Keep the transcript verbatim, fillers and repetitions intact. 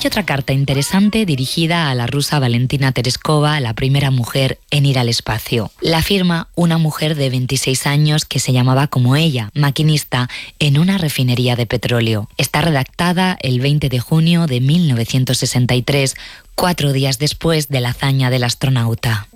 Hay otra carta interesante dirigida a la rusa Valentina Tereskova, la primera mujer en ir al espacio. La firma una mujer de veintiséis años que se llamaba como ella, maquinista en una refinería de petróleo. Está redactada el veinte de junio de mil novecientos sesenta y tres, cuatro días después de la hazaña del astronauta.